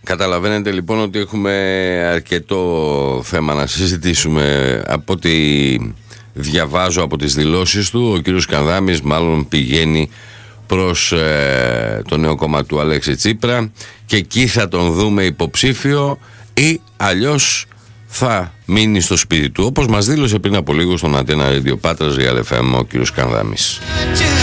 Καταλαβαίνετε λοιπόν ότι έχουμε αρκετό θέμα να συζητήσουμε. Από ό,τι διαβάζω από τις δηλώσεις του, ο κύριος Κανδάμης μάλλον πηγαίνει προς το νέο κόμμα του Αλέξη Τσίπρα και εκεί θα τον δούμε υποψήφιο ή αλλιώς θα μείνει στο σπίτι του, όπως μας δήλωσε πριν από λίγο στον Αντένα Radio Πάτρας Real FM ο κύριος Κανδάμης.